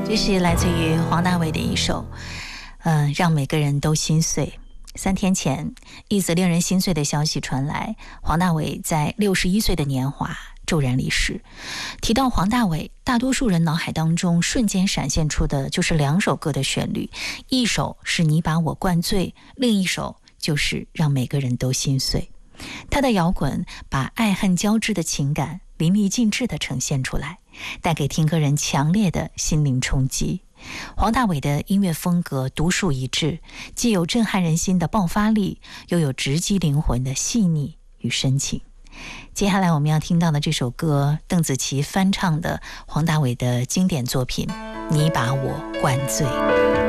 这是来自于黄大炜的一首让每个人都心碎。3天前，一则令人心碎的消息传来，黄大炜在61岁的年华骤然离世。提到黄大炜，大多数人脑海当中瞬间闪现出的就是2首歌的旋律，一首是你把我灌醉，另一首就是让每个人都心碎。他的摇滚把爱恨交织的情感淋漓尽致地呈现出来，带给听歌人强烈的心灵冲击。黄大炜的音乐风格独树一帜，既有震撼人心的爆发力，又有直击灵魂的细腻与深情。接下来我们要听到的这首歌，邓紫棋翻唱的黄大炜的经典作品《你把我灌醉》。